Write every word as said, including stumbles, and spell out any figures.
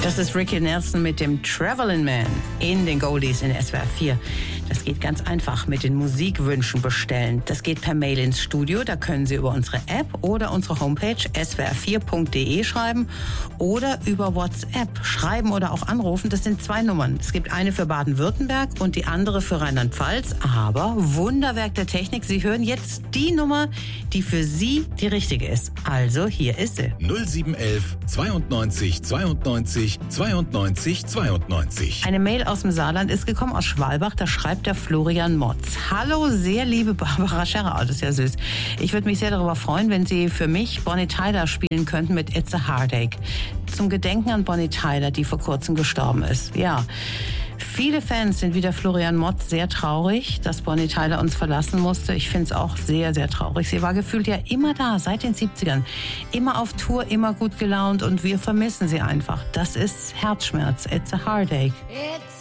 Das ist Ricky Nelson mit dem Travelin' Man in den Goldies in S W R vier. Das geht ganz einfach mit den Musikwünschen bestellen. Das geht per Mail ins Studio. Da können Sie über unsere App oder unsere Homepage s w r vier punkt d e schreiben oder über WhatsApp schreiben oder auch anrufen. Das sind zwei Nummern. Es gibt eine für Baden-Württemberg und die andere für Rheinland-Pfalz. Aber Wunderwerk der Technik, Sie hören jetzt die Nummer, die für Sie die richtige ist. Also hier ist sie. null sieben elf zweiundneunzig zweiundneunzig zweiundneunzig zweiundneunzig. Eine Mail aus dem Saarland ist gekommen, aus Schwalbach. Da schreibt der Florian Motz. Hallo, sehr liebe Barbara Scherrer. Oh, das ist ja süß. Ich würde mich sehr darüber freuen, wenn Sie für mich Bonnie Tyler spielen könnten mit It's a Heartache. Zum Gedenken an Bonnie Tyler, die vor kurzem gestorben ist. Ja. Viele Fans sind wie der Florian Motz sehr traurig, dass Bonnie Tyler uns verlassen musste. Ich finde es auch sehr, sehr traurig. Sie war gefühlt ja immer da, seit den siebzigern. Immer auf Tour, immer gut gelaunt und wir vermissen sie einfach. Das ist Herzschmerz. It's a Heartache. It's